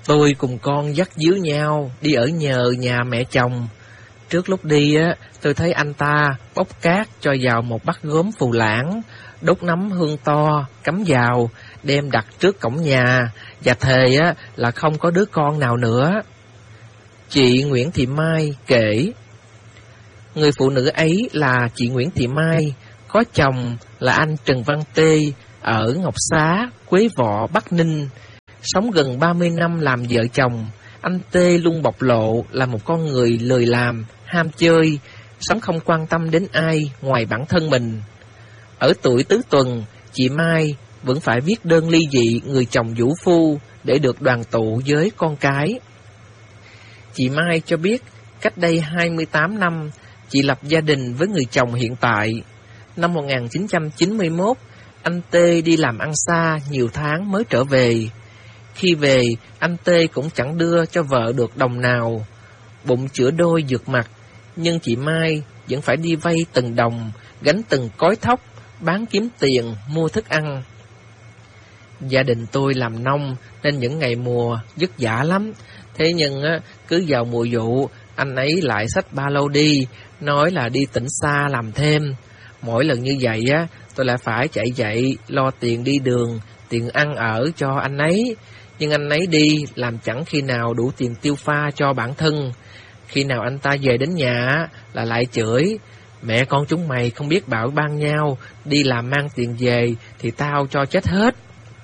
Tôi cùng con dắt díu nhau đi ở nhờ nhà mẹ chồng. Trước lúc đi tôi thấy anh ta bốc cát cho vào một bát gốm phù lãng, đốt nấm hương to, cắm vào, đem đặt trước cổng nhà, và thề là không có đứa con nào nữa. Chị Nguyễn Thị Mai kể, người phụ nữ ấy là chị Nguyễn Thị Mai, có chồng là anh Trần Văn Tê ở Ngọc Xá, Quế Vọ, Bắc Ninh. Sống gần 30 năm làm vợ chồng, anh Tê luôn bộc lộ là một con người lười làm, ham chơi, sống không quan tâm đến ai ngoài bản thân mình. Ở tuổi tứ tuần, chị Mai vẫn phải viết đơn ly dị người chồng vũ phu để được đoàn tụ với con cái. Chị Mai cho biết, cách đây 28 năm, chị lập gia đình với người chồng hiện tại. Năm 1991, anh Tê đi làm ăn xa nhiều tháng mới trở về. Khi về, anh Tê cũng chẳng đưa cho vợ được đồng nào. Bụng chữa đôi vượt mặt, nhưng chị Mai vẫn phải đi vay từng đồng, gánh từng cối thóc, bán kiếm tiền, mua thức ăn. Gia đình tôi làm nông nên những ngày mùa vất vả lắm. Thế nhưng cứ vào mùa vụ, anh ấy lại xách ba lô đi, nói là đi tỉnh xa làm thêm. Mỗi lần như vậy tôi lại phải chạy dậy lo tiền đi đường, tiền ăn ở cho anh ấy. Nhưng anh ấy đi làm chẳng khi nào đủ tiền tiêu pha cho bản thân. Khi nào anh ta về đến nhà là lại chửi, mẹ con chúng mày không biết bảo ban nhau, đi làm mang tiền về thì tao cho chết hết.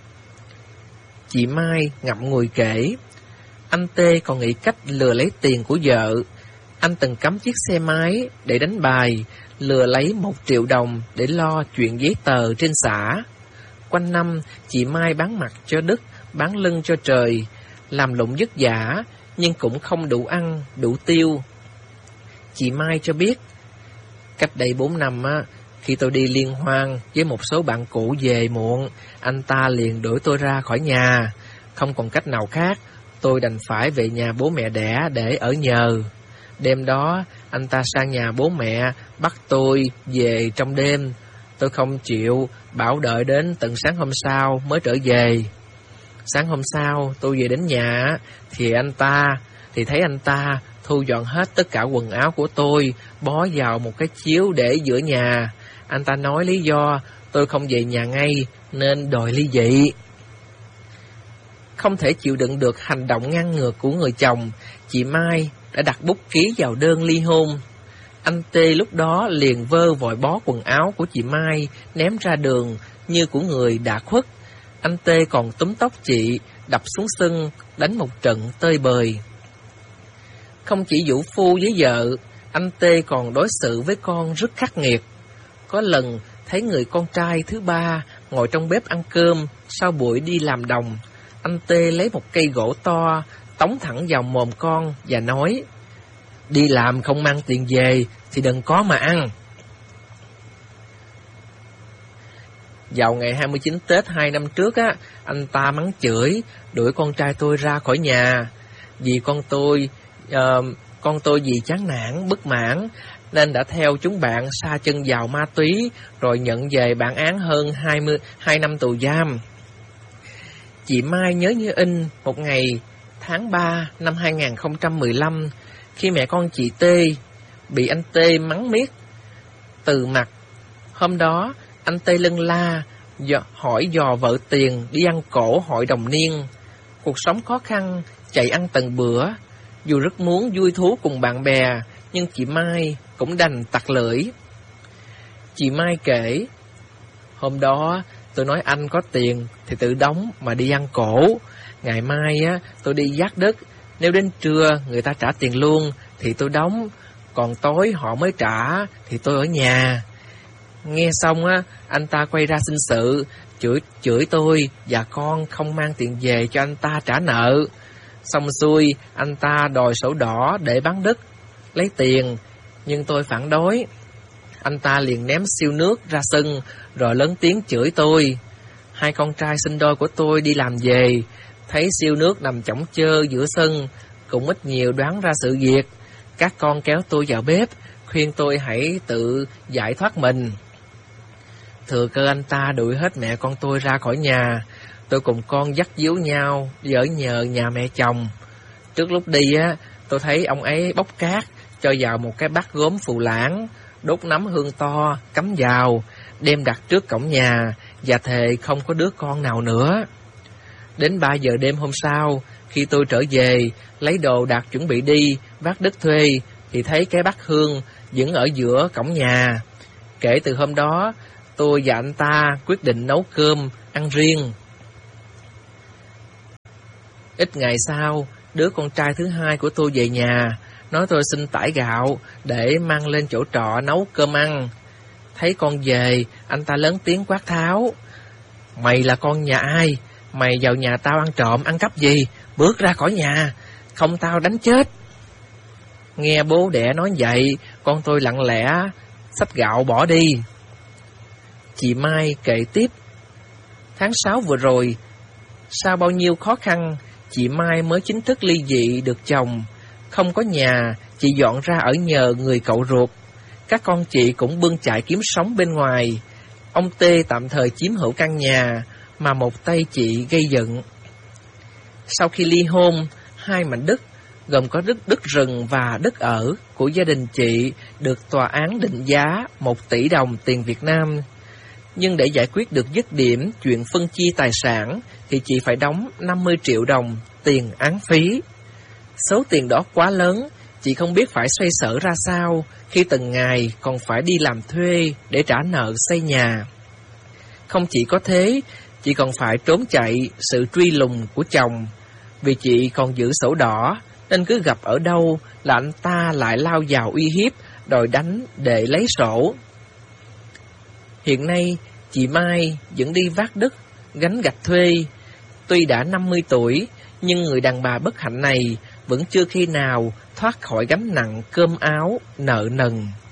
Chị Mai ngậm ngùi kể, anh Tê còn nghĩ cách lừa lấy tiền của vợ. Anh từng cắm chiếc xe máy để đánh bài, lừa lấy 1 triệu đồng để lo chuyện giấy tờ trên xã. Quanh năm, chị Mai bán mặt cho Đức, bán lưng cho trời, làm lụng vất vả, nhưng cũng không đủ ăn, đủ tiêu. Chị Mai cho biết, cách đây 4 năm khi tôi đi liên hoan với một số bạn cũ về muộn, anh ta liền đuổi tôi ra khỏi nhà. Không còn cách nào khác, tôi đành phải về nhà bố mẹ đẻ để ở nhờ. Đêm đó, anh ta sang nhà bố mẹ, bắt tôi về trong đêm. Tôi không chịu, bảo đợi đến tận sáng hôm sau mới trở về. Sáng hôm sau, tôi về đến nhà, thì thấy anh ta thu dọn hết tất cả quần áo của tôi, bó vào một cái chiếu để giữa nhà. Anh ta nói lý do tôi không về nhà ngay, nên đòi ly dị. Không thể chịu đựng được hành động ngang ngược của người chồng, chị Mai đã đặt bút ký vào đơn ly hôn. Anh Tê lúc đó liền vơ vội bó quần áo của chị Mai, ném ra đường như của người đã khuất. Anh Tê còn túm tóc chị, đập xuống sân, đánh một trận tơi bời. Không chỉ vũ phu với vợ, anh Tê còn đối xử với con rất khắc nghiệt. Có lần thấy người con trai thứ ba ngồi trong bếp ăn cơm sau buổi đi làm đồng, anh Tê lấy một cây gỗ to, tống thẳng vào mồm con và nói, đi làm không mang tiền về thì đừng có mà ăn. Vào ngày 29 Tết 2 năm trước anh ta mắng chửi, đuổi con trai tôi ra khỏi nhà. Vì con tôi vì chán nản, bất mãn, nên đã theo chúng bạn sa chân vào ma túy, rồi nhận về bản án hơn 22 năm tù giam. Chị Mai nhớ như in một ngày tháng 3 năm 2015, khi mẹ con chị Tê bị anh Tê mắng miết từ mặt. Hôm đó, anh Tê lân la, hỏi dò vợ tiền đi ăn cổ hội đồng niên. Cuộc sống khó khăn, chạy ăn từng bữa. Dù rất muốn vui thú cùng bạn bè, nhưng chị Mai cũng đành tặc lưỡi. Chị Mai kể, hôm đó tôi nói anh có tiền thì tự đóng mà đi ăn cổ. Ngày mai tôi đi vác đất, nếu đến trưa người ta trả tiền luôn thì tôi đóng, còn tối họ mới trả thì tôi ở nhà. Nghe xong anh ta quay ra xin sự, chửi tôi và con không mang tiền về cho anh ta trả nợ. Xong xuôi, anh ta đòi sổ đỏ để bán đất, lấy tiền, nhưng tôi phản đối. Anh ta liền ném siêu nước ra sân, rồi lớn tiếng chửi tôi. Hai con trai sinh đôi của tôi đi làm về, thấy siêu nước nằm chõng chơ giữa sân, cũng ít nhiều đoán ra sự việc. Các con kéo tôi vào bếp, khuyên tôi hãy tự giải thoát mình. Thừa cơ anh ta đuổi hết mẹ con tôi ra khỏi nhà, tôi cùng con dắt díu nhau đi ở nhờ nhà mẹ chồng. Trước lúc đi á, tôi thấy ông ấy bốc cát cho vào một cái bát gốm phù lãng, đốt nắm hương to, cắm vào, đem đặt trước cổng nhà và thề không có đứa con nào nữa. Đến 3 giờ đêm hôm sau, khi tôi trở về, lấy đồ đạc chuẩn bị đi, vác đất thuê, thì thấy cái bát hương vẫn ở giữa cổng nhà. Kể từ hôm đó, tôi và anh ta quyết định nấu cơm, ăn riêng. Ít ngày sau, đứa con trai thứ hai của tôi về nhà, nói tôi xin tải gạo để mang lên chỗ trọ nấu cơm ăn. Thấy con về, anh ta lớn tiếng quát tháo: "Mày là con nhà ai? Mày vào nhà tao ăn trộm, ăn cắp gì? Bước ra khỏi nhà, không tao đánh chết." Nghe bố đẻ nói vậy, con tôi lặng lẽ xách gạo bỏ đi. Chị Mai kể tiếp: Tháng 6 vừa rồi, sau bao nhiêu khó khăn, chị Mai mới chính thức ly dị được chồng. Không có nhà, chị dọn ra ở nhờ người cậu ruột. Các con chị cũng bươn chải kiếm sống bên ngoài. Ông Tê tạm thời chiếm hữu căn nhà mà một tay chị gây dựng. Sau khi ly hôn, 2 mảnh đất gồm có đất rừng và đất ở của gia đình chị được tòa án định giá 1 tỷ đồng tiền Việt Nam. Nhưng để giải quyết được dứt điểm chuyện phân chia tài sản thì chị phải đóng 50 triệu đồng tiền án phí. Số tiền đó quá lớn, chị không biết phải xoay sở ra sao khi từng ngày còn phải đi làm thuê để trả nợ xây nhà. Không chỉ có thế, chị còn phải trốn chạy sự truy lùng của chồng. Vì chị còn giữ sổ đỏ, nên cứ gặp ở đâu là anh ta lại lao vào uy hiếp, đòi đánh để lấy sổ. Hiện nay, chị Mai vẫn đi vác đất, gánh gạch thuê. Tuy đã 50 tuổi, nhưng người đàn bà bất hạnh này vẫn chưa khi nào thoát khỏi gánh nặng cơm áo, nợ nần.